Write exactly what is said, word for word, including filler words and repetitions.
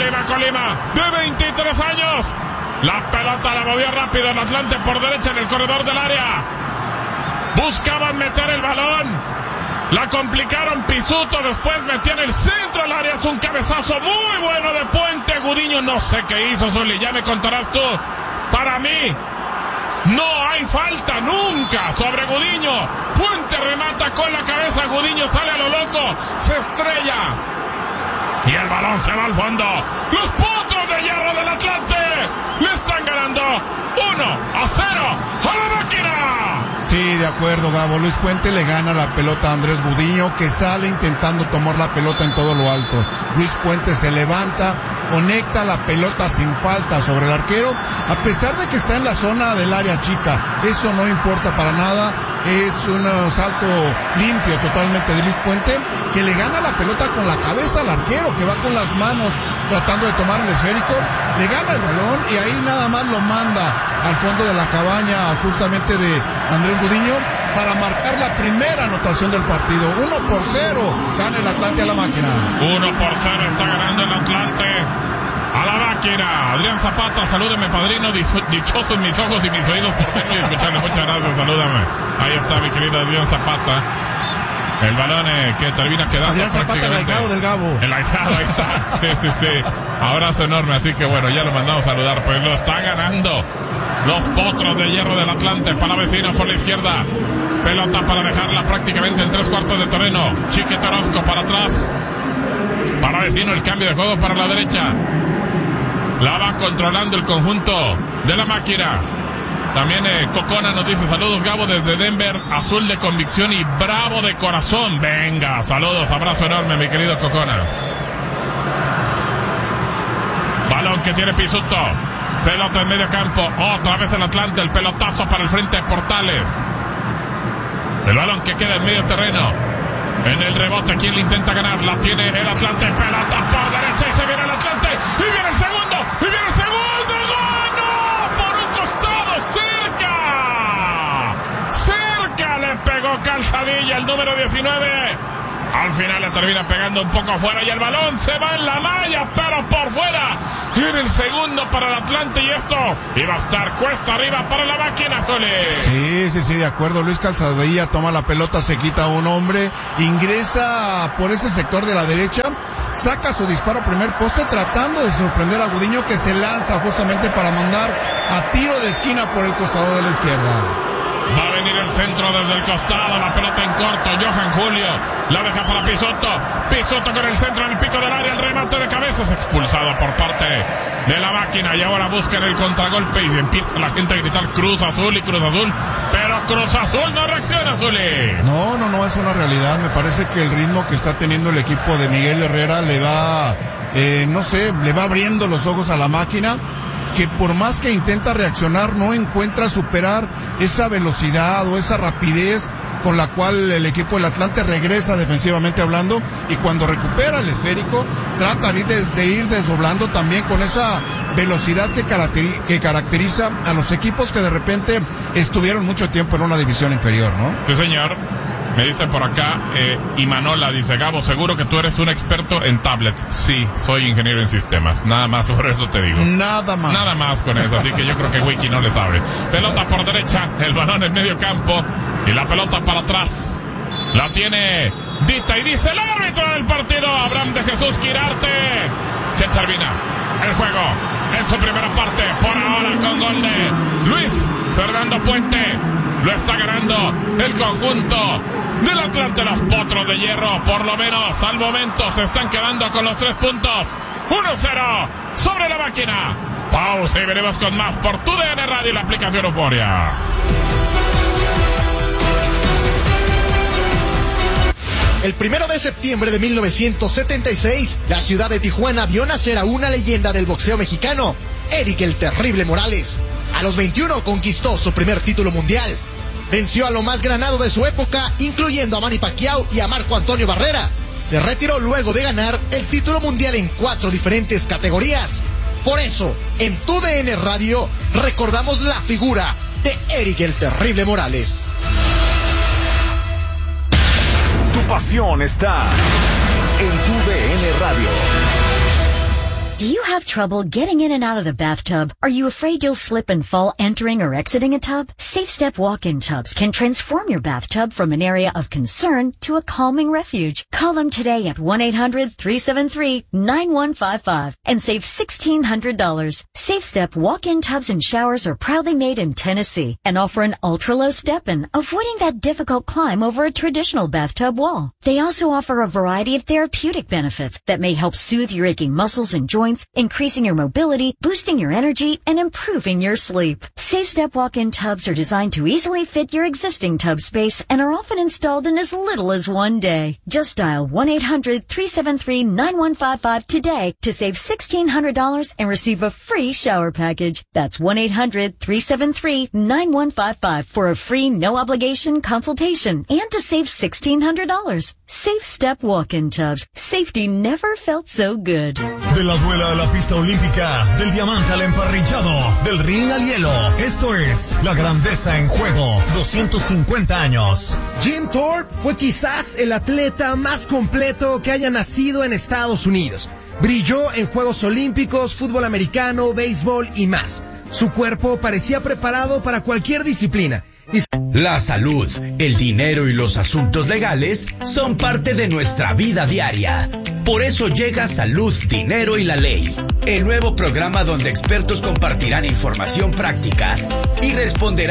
Colima, Colima, de veintitrés años. La pelota la movió rápido el Atlante por derecha en el corredor del área. Buscaban meter el balón. La complicaron Pisuto, después metió en el centro del área. Es un cabezazo muy bueno de Puente. Gudiño no sé qué hizo, Zuli, ya me contarás tú. Para mí no hay falta nunca sobre Gudiño. Puente remata con la cabeza, Gudiño sale a lo loco, se estrella y el balón se va al fondo. Los Potros de Hierro del Atlante le están ganando uno a cero a la máquina. Sí, de acuerdo, Gabo. Luis Puente le gana la pelota a Andrés Gudiño, que sale intentando tomar la pelota en todo lo alto. Luis Puente se levanta, conecta la pelota sin falta sobre el arquero, a pesar de que está en la zona del área chica. Eso no importa para nada. Es un salto limpio totalmente de Luis Puente, que le gana la pelota con la cabeza al arquero, que va con las manos tratando de tomar el esférico, le gana el balón y ahí nada más lo manda al fondo de la cabaña justamente de Andrés Gudiño para marcar la primera anotación del partido. Uno por cero gana el Atlante a la máquina. Uno por cero está ganando el Atlante a la máquina. Adrián Zapata, salúdeme, padrino, dichosos mis ojos y mis oídos por verlo y escucharle. Muchas gracias, salúdame. Ahí está mi querido Adrián Zapata. El balón eh, que termina quedando Adrián Zapata, el ahijado del Gabo. El ahijado, ahí está. Sí, sí, sí. Abrazo enorme, así que bueno, ya lo mandamos a saludar. Pues lo está ganando los Potros de Hierro del Atlante. Para vecino por la izquierda. Pelota para dejarla prácticamente en tres cuartos de terreno. Chiquete Orozco para atrás. Para vecino el cambio de juego para la derecha. La va controlando el conjunto de la máquina. También eh, Cocona nos dice saludos, Gabo, desde Denver, azul de convicción y bravo de corazón. Venga, saludos, abrazo enorme, mi querido Cocona. Balón que tiene Pisuto. Pelota en medio campo. Otra vez el Atlante, el pelotazo para el frente de Portales. El balón que queda en medio terreno. En el rebote, ¿quién le intenta ganar? La tiene el Atlante, pelota por derecha y se viene el Atlante. Y viene el segundo, y viene el segundo. ¡Gol! ¡No! Por un costado, cerca. Cerca le pegó Calzadilla, el número diecinueve. Al final le termina pegando un poco afuera y el balón se va en la malla, pero por fuera. Y en el segundo para el Atlante y esto iba a estar cuesta arriba para la máquina, Sole. Sí, sí, sí, de acuerdo. Luis Calzadilla toma la pelota, se quita a un hombre, ingresa por ese sector de la derecha, saca su disparo primer poste tratando de sorprender a Gudiño, que se lanza justamente para mandar a tiro de esquina por el costado de la izquierda. Va a venir el centro desde el costado, la pelota en corto, Johan Julio, la deja para Pisuto, Pisuto con el centro en el pico del área, el remate de cabeza es expulsado por parte de la máquina y ahora buscan el contragolpe y empieza la gente a gritar Cruz Azul y Cruz Azul, pero Cruz Azul no reacciona, Zuli. No, no, no, es una realidad. Me parece que el ritmo que está teniendo el equipo de Miguel Herrera le va, eh, no sé, le va abriendo los ojos a la máquina, que por más que intenta reaccionar no encuentra superar esa velocidad o esa rapidez con la cual el equipo del Atlante regresa defensivamente hablando, y cuando recupera el esférico trata de, de ir desdoblando también con esa velocidad que, caracteri- que caracteriza a los equipos que de repente estuvieron mucho tiempo en una división inferior, ¿no? Sí, señor. Me dice por acá, eh, Imanola, dice, Gabo, seguro que tú eres un experto en tablets. Sí, soy ingeniero en sistemas. Nada más sobre eso te digo. Nada más. Nada más con eso, así que yo creo que Wiki no le sabe. Pelota por derecha, el balón en medio campo y la pelota para atrás. La tiene Dita y dice el árbitro del partido, Abraham de Jesús Quirarte, que termina el juego en su primera parte, por ahora con gol de Luis Fernando Puente. Lo está ganando el conjunto del Atlante, los Potros de Hierro, por lo menos al momento se están quedando con los tres puntos. uno cero sobre la máquina. Pausa y veremos con más por tu D N Radio y la aplicación Euforia. El primero de septiembre de mil novecientos setenta y seis, la ciudad de Tijuana vio nacer a una leyenda del boxeo mexicano, Eric el Terrible Morales. A los veintiuno conquistó su primer título mundial. Venció a lo más granado de su época, incluyendo a Manny Pacquiao y a Marco Antonio Barrera. Se retiró luego de ganar el título mundial en cuatro diferentes categorías. Por eso, en tu D N Radio, recordamos la figura de Eric el Terrible Morales. Tu pasión está en tu D N Radio. Do you have trouble getting in and out of the bathtub? Are you afraid you'll slip and fall entering or exiting a tub? Safe Step walk-in tubs can transform your bathtub from an area of concern to a calming refuge. Call them today at one eight hundred three seven three nine one five five and save sixteen hundred dollars. Safe Step walk-in tubs and showers are proudly made in Tennessee and offer an ultra-low step-in, avoiding that difficult climb over a traditional bathtub wall. They also offer a variety of therapeutic benefits that may help soothe your aching muscles and joints, increasing your mobility, boosting your energy, and improving your sleep. Safe Step walk-in tubs are designed to easily fit your existing tub space and are often installed in as little as one day. Just dial one eight hundred three seven three nine one five five today to save sixteen hundred dollars and receive a free shower package. That's one eight hundred three seven three nine one five five for a free no-obligation consultation and to save sixteen hundred dollars. Safe Step walk-in tubs. Safety never felt so good. De la duela a la pista olímpica, del diamante al emparrillado, del ring al hielo. Esto es La Grandeza en Juego, doscientos cincuenta años. Jim Thorpe fue quizás el atleta más completo que haya nacido en Estados Unidos. Brilló en Juegos Olímpicos, fútbol americano, béisbol y más. Su cuerpo parecía preparado para cualquier disciplina. Y... La salud, el dinero y los asuntos legales son parte de nuestra vida diaria. Por eso llega Salud, Dinero y la Ley, el nuevo programa donde expertos compartirán información práctica y responderán